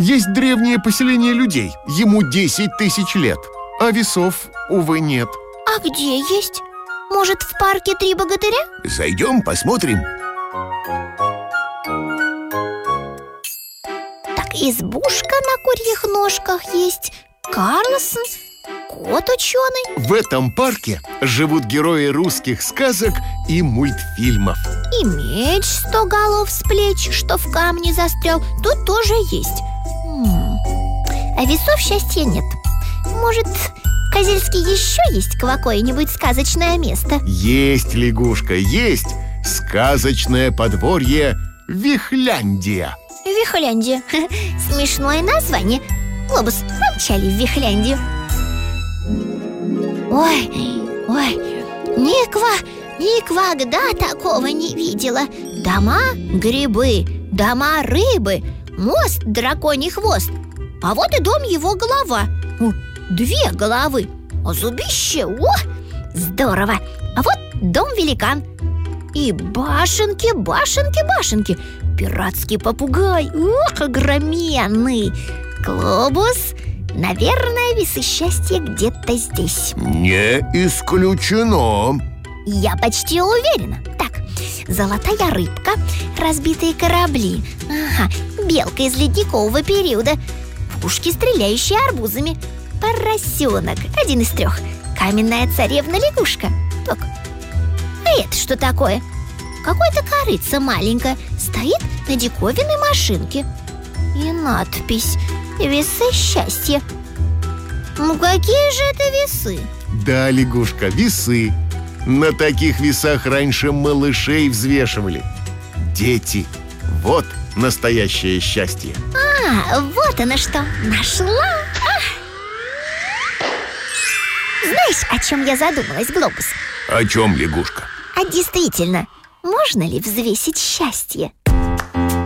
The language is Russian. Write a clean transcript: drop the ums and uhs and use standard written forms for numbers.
Есть древнее поселение людей. Ему 10 тысяч лет. А весов, увы, нет. А где есть? Может, в парке «Три богатыря»? Зайдем, посмотрим. Так, избушка на курьих ножках есть, Карлсон, кот ученый. В этом парке живут герои русских сказок и мультфильмов. И меч 100 голов с плеч, что в камне застрял, тут тоже есть. А весов счастья нет. Может, в Козельске еще есть какое-нибудь сказочное место? Есть, лягушка, есть. Сказочное подворье Вихляндия. Вихляндия. Смешное название. Глобус, помчали в Вихляндию. Ой, никогда такого не видела. Дома — грибы, дома — рыбы, мост — драконий хвост. А вот и дом его голова. 2 головы, а зубище, здорово. А вот дом великан. И башенки. Пиратский попугай, огроменный. Глобус, наверное, весы счастья где-то здесь. Не исключено. Я почти уверена. Так, золотая рыбка, разбитые корабли, белка из ледникового периода, пушки, стреляющие арбузами, поросенок, 1 из 3, каменная царевна-лягушка. Так, а это что такое? Какое-то корыце маленькое стоит на диковинной машинке. И надпись «Весы счастья». Какие же это весы? Да, лягушка, весы. На таких весах раньше малышей взвешивали. Дети, вот настоящее счастье. Вот оно что, нашла. Знаешь, о чем я задумалась, Глобус? О чем, лягушка? А действительно, можно ли взвесить счастье?